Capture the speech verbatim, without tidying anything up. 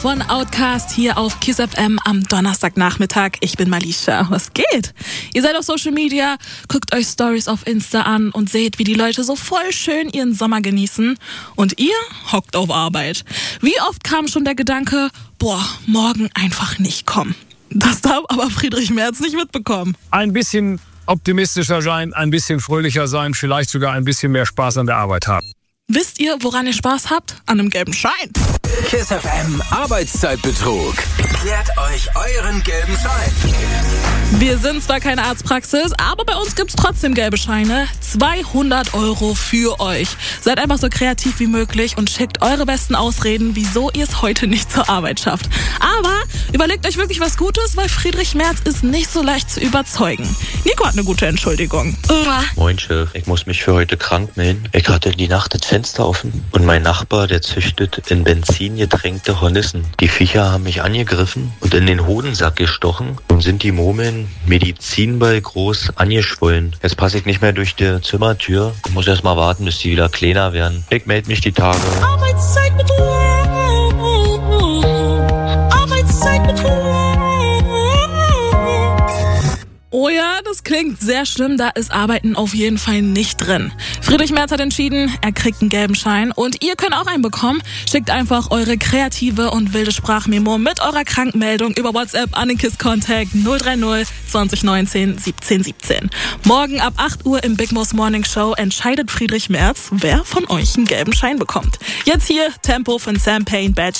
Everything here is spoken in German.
Von Outcast hier auf Kiss F M am Donnerstagnachmittag. Ich bin Malisha. Was geht? Ihr seid auf Social Media, guckt euch Stories auf Insta an und seht, wie die Leute so voll schön ihren Sommer genießen. Und ihr hockt auf Arbeit. Wie oft kam schon der Gedanke, boah, morgen einfach nicht kommen. Das darf aber Friedrich Merz nicht mitbekommen. Ein bisschen optimistischer sein, ein bisschen fröhlicher sein, vielleicht sogar ein bisschen mehr Spaß an der Arbeit haben. Wisst ihr, woran ihr Spaß habt? An einem gelben Schein. Kiss F M Arbeitszeitbetrug. Klärt euch euren gelben Schein. Wir sind zwar keine Arztpraxis, aber bei uns gibt's trotzdem gelbe Scheine. zweihundert Euro für euch. Seid einfach so kreativ wie möglich und schickt eure besten Ausreden, wieso ihr es heute nicht zur Arbeit schafft. Aber überlegt euch wirklich was Gutes, weil Friedrich Merz ist nicht so leicht zu überzeugen. Nico hat eine gute Entschuldigung. Moin Chef, ich muss mich für heute krank melden. Ich hatte die Nacht das Fenster offen und mein Nachbar, der züchtet in Benzin getränkte Hornissen. Die Viecher haben mich angegriffen und in den Hodensack gestochen und sind die Murmeln Medizinball groß angeschwollen. Jetzt passe ich nicht mehr durch die Zimmertür. Ich muss erst mal warten, bis die wieder kleiner werden. Ich melde mich die Tage. Arbeitszeitbetrug. Arbeitszeitbetrug. Oh ja, das klingt sehr schlimm, da ist Arbeiten auf jeden Fall nicht drin. Friedrich Merz hat entschieden, er kriegt einen gelben Schein und ihr könnt auch einen bekommen. Schickt einfach eure kreative und wilde Sprachmemo mit eurer Krankmeldung über WhatsApp an den Kiss Contact null drei null zwanzig neunzehn siebzehn siebzehn. Morgen ab acht Uhr im Big Mo's Morning Show entscheidet Friedrich Merz, wer von euch einen gelben Schein bekommt. Jetzt hier Tempo von Sam Payne, Bad